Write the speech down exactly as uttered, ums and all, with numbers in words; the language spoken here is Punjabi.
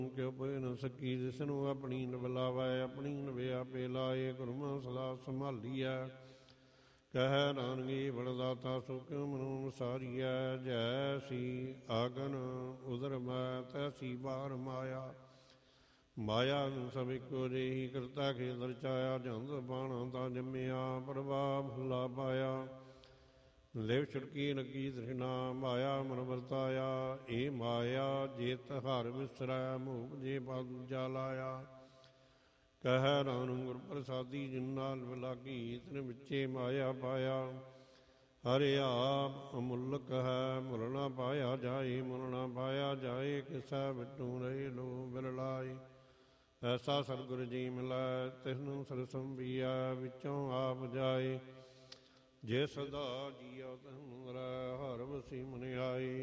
ਕਿਉ ਪੈ ਨ ਸਕੀ ਜਿਸ ਨੂੰ ਆਪਣੀ ਨਵਲਾਵੈ ਆਪਣੀ ਨਵੇ ਆਪੇ ਲਾਏ ਗੁਰਮੁ ਸਦਾ ਸੰਭਾਲੀਐ ਕਹਿ ਨਾਨਕੀ ਬੜਦਾਤਾ ਸੋ ਕਿਉ ਮਨੁ ਸਾਰੀਐ ਜੈਸੀ ਆਗਨ ਉਦਰ ਮੈਂ ਤੈਸੀ ਬਾਰ ਮਾਇਆ ਮਾਇਆ ਨੂੰ ਸਭ ਇੱਕੋ ਜਿਹੀ ਕਰਤਾ ਖੇਲ ਰਚਾਇਆ ਜੰਦ ਬਾਣਾ ਤਾਂ ਜੰਮਿਆ ਪ੍ਰਭਾਵ ਫੁੱਲਾ ਪਾਇਆ ਲਿਵ ਛੁਟਕੀ ਲੱਗੀ ਤ੍ਰਿਸ਼ਨਾ ਮਾਇਆ ਮਨ ਵਰਤਾਇਆ ਇਹ ਮਾਇਆ ਜੇਤ ਹਰ ਵਿਸਰੈ ਮੂਪ ਜੇ ਪਦ ਦੂਜਾ ਲਾਇਆ ਕਹਿ ਨਾਨਕ ਗੁਰ ਪ੍ਰਸਾਦੀ ਜਿਨ ਨਾਲ ਵਿਲਾਗੀ ਤਿਨ ਵਿੱਚੇ ਮਾਇਆ ਪਾਇਆ ਹਰਿ ਆਪ ਅਮੁੱਲਕ ਹੈ ਮੁੱਲ ਨਾ ਪਾਇਆ ਜਾਏ ਮੁੱਲ ਨਾ ਪਾਇਆ ਜਾਏ ਕਿਸੈ ਵਿਟੂ ਰਹੇ ਲੋ ਬਿਰਲਾਏ ਐਸਾ ਸਤਿਗੁਰ ਜੀ ਮਿਲੈ ਤਿਸਨੂੰ ਸਰਸੰਭੀਆ ਵਿੱਚੋਂ ਆਪ ਜਾਏ ਜੇ ਸਦਾ ਜੀਉ ਤਹੁ ਰਹਿ ਹਰ ਵਸੀ ਮਨ ਆਏ